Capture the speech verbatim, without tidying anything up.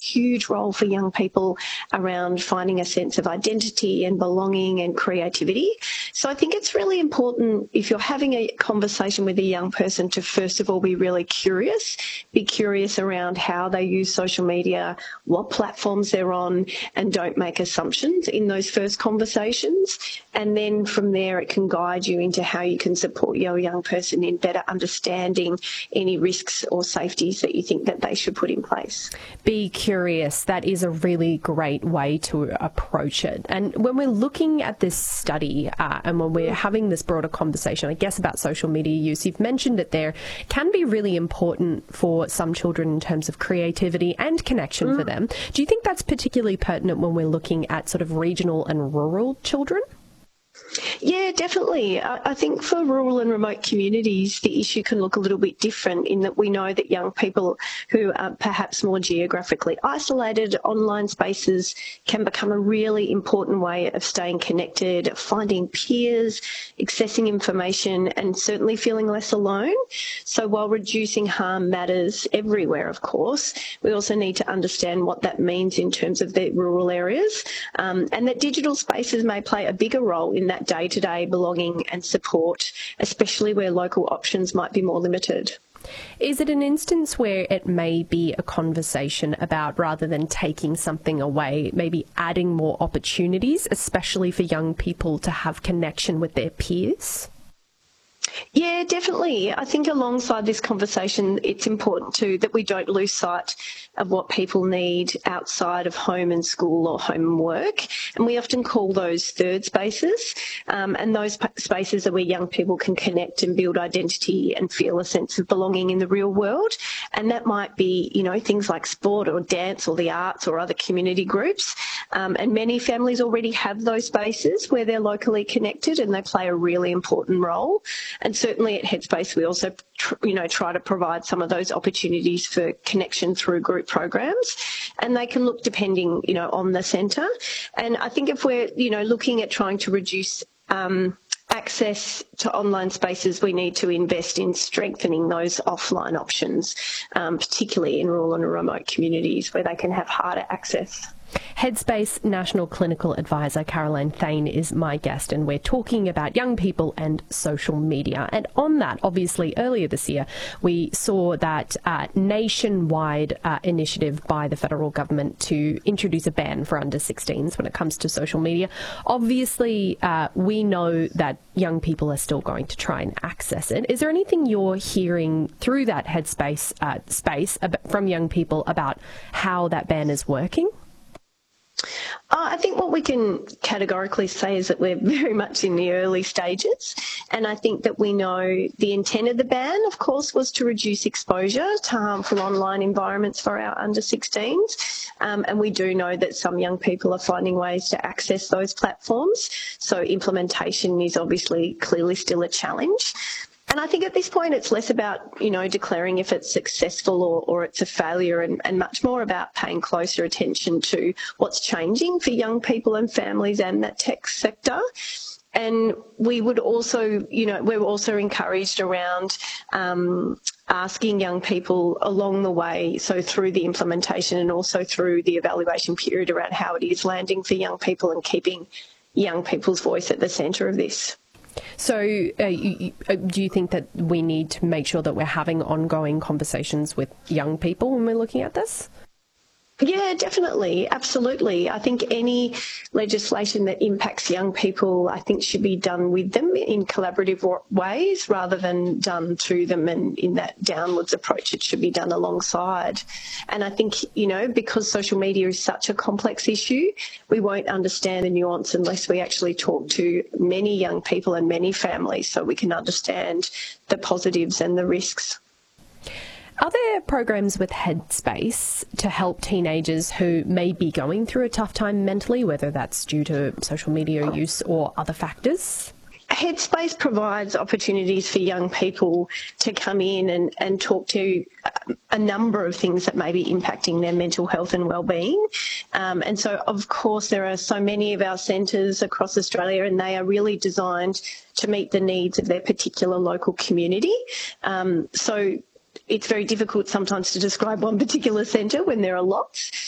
huge role for young people around finding a sense of identity and belonging and creativity. So I think it's really important, if you're having a conversation with a young person, to first of all be really curious, be curious around how they use social media, what platforms they're on, and don't make assumptions in those first conversations. And then from there it can guide you into how you can support your young person in better understanding any risks or safeties that you think that they should put in place. Be curious. That is a really great way to approach it. And when we're looking at this study uh, and when we're having this broader conversation, I guess, about social media use, you've mentioned that there can be really important for some children in terms of creativity and connection mm. for them. Do you think that's particularly pertinent when we're looking at sort of regional and rural children? Yeah, definitely. I think for rural and remote communities, the issue can look a little bit different in that we know that young people who are perhaps more geographically isolated, online spaces can become a really important way of staying connected, finding peers, accessing information, and certainly feeling less alone. So while reducing harm matters everywhere, of course, we also need to understand what that means in terms of the rural areas, um, and that digital spaces may play a bigger role in that day-to-day belonging and support, especially where local options might be more limited. Is it an instance where it may be a conversation about, rather than taking something away, maybe adding more opportunities, especially for young people to have connection with their peers? Yeah, definitely. I think alongside this conversation, it's important too that we don't lose sight of what people need outside of home and school or home and work. And we often call those third spaces. Um, and those p- spaces are where young people can connect and build identity and feel a sense of belonging in the real world. And that might be, you know, things like sport or dance or the arts or other community groups. Um, and many families already have those spaces where they're locally connected, and they play a really important role. And certainly at Headspace, we also, tr- you know, try to provide some of those opportunities for connection through group programs, and they can look depending, you know, on the centre. And I think if we're, you know, looking at trying to reduce um, access to online spaces, we need to invest in strengthening those offline options, um, particularly in rural and remote communities where they can have harder access. Headspace National Clinical Advisor Caroline Thane is my guest, and we're talking about young people and social media. And on that, obviously, earlier this year, we saw that uh, nationwide uh, initiative by the federal government to introduce a ban for under sixteens when it comes to social media. Obviously, uh, we know that young people are still going to try and access it. Is there anything you're hearing through that Headspace uh, space ab- from young people about how that ban is working? Uh, I think what we can categorically say is that we're very much in the early stages, and I think that we know the intent of the ban, of course, was to reduce exposure to harmful online environments for our under sixteens, um, and we do know that some young people are finding ways to access those platforms, so implementation is obviously clearly still a challenge. And I think at this point it's less about, you know, declaring if it's successful or, or it's a failure, and, and much more about paying closer attention to what's changing for young people and families and that tech sector. And we would also, you know, we're also encouraged around um, asking young people along the way, so through the implementation and also through the evaluation period, around how it is landing for young people and keeping young people's voice at the centre of this. So uh, you, you, do you think that we need to make sure that we're having ongoing conversations with young people when we're looking at this? Yeah, definitely. Absolutely. I think any legislation that impacts young people, I think, should be done with them in collaborative ways rather than done to them, and in that downwards approach, it should be done alongside. And I think, you know, because social media is such a complex issue, we won't understand the nuance unless we actually talk to many young people and many families so we can understand the positives and the risks. Are there programs with Headspace to help teenagers who may be going through a tough time mentally, whether that's due to social media use or other factors? Headspace provides opportunities for young people to come in and, and talk to a number of things that may be impacting their mental health and wellbeing. Um, and so, of course, there are so many of our centres across Australia, and they are really designed to meet the needs of their particular local community. Um, so it's very difficult sometimes to describe one particular centre when there are lots.